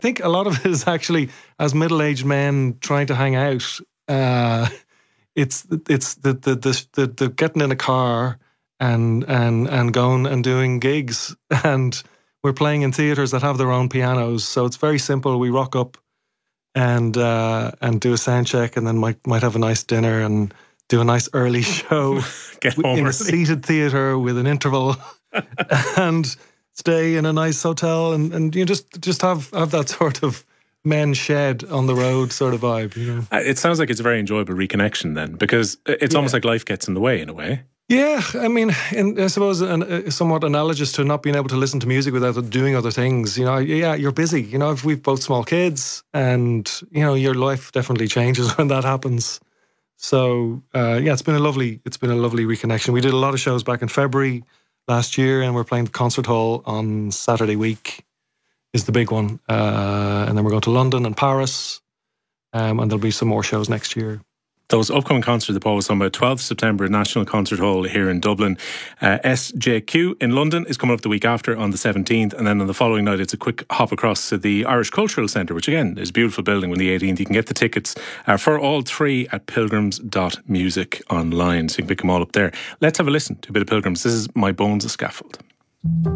think a lot of it is actually as middle-aged men trying to hang out. It's the getting in a car and going and doing gigs, and we're playing in theatres that have their own pianos, so it's very simple. We rock up and do a sound check, and then might have a nice dinner and do a nice early show Get home in early. a seated theatre with an interval, and stay in a nice hotel, and you just have that sort of men shed on the road sort of vibe, you know. It sounds like it's a very enjoyable reconnection then, because it's almost like life gets in the way in a way. Yeah, I mean, I suppose somewhat analogous to not being able to listen to music without doing other things. You know, yeah, you're busy. You know, we've both small kids, and you know, your life definitely changes when that happens. So yeah, it's been a lovely reconnection. We did a lot of shows back in February last year, and we're playing the Concert Hall on Saturday week is the big one, and then we're going to London and Paris, and there'll be some more shows next year. Those upcoming concerts that Paul was talking about, 12th September, National Concert Hall here in Dublin. SJQ in London is coming up the week after on the 17th, and then on the following night it's a quick hop across to the Irish Cultural Centre, which again is a beautiful building on the 18th. You can get the tickets for all three at pilgrims.music online, so you can pick them all up there. Let's have a listen to a bit of Pilgrims. This is My Bones a Scaffold.